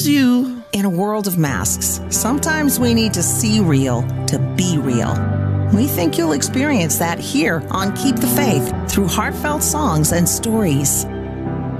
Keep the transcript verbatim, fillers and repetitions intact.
is you. In a world of masks, sometimes we need to see real to be real. We think you'll experience that here on Keep the Faith through heartfelt songs and stories.